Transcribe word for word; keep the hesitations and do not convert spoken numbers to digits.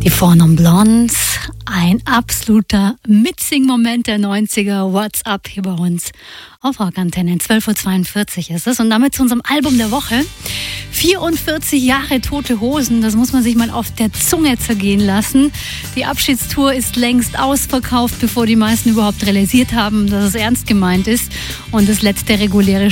Die Four Non Blondes, ein absoluter Mitsing-Moment der neunziger. What's up hier bei uns auf Rockantenne. zwölf Uhr zweiundvierzig ist es und damit zu unserem Album der Woche. vierundvierzig Jahre Tote Hosen, das muss man sich mal auf der Zunge zergehen lassen. Die Abschiedstour ist längst ausverkauft, bevor die meisten überhaupt realisiert haben, dass es ernst gemeint ist. Und das letzte reguläre